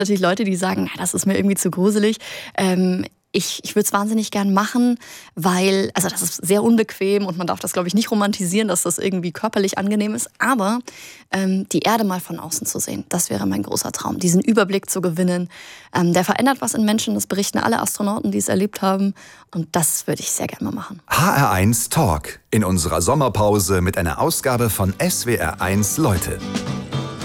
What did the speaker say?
Natürlich Leute, die sagen: „Na, das ist mir irgendwie zu gruselig.“ Ich würde es wahnsinnig gern machen, weil das ist sehr unbequem und man darf das, glaube ich, nicht romantisieren, dass das irgendwie körperlich angenehm ist. Aber, die Erde mal von außen zu sehen, das wäre mein großer Traum, diesen Überblick zu gewinnen. Der verändert was in Menschen, das berichten alle Astronauten, die es erlebt haben. Und das würde ich sehr gerne mal machen. HR1 Talk in unserer Sommerpause mit einer Ausgabe von SWR1 Leute.